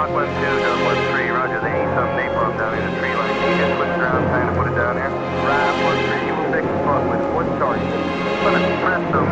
Hawk 1-2, Dub 1-3, roger. They need some napalm down in the tree line. Can you just switch around, kind of put it down here? Right, 1-3, you will fix the bug with one target. Gonna smash some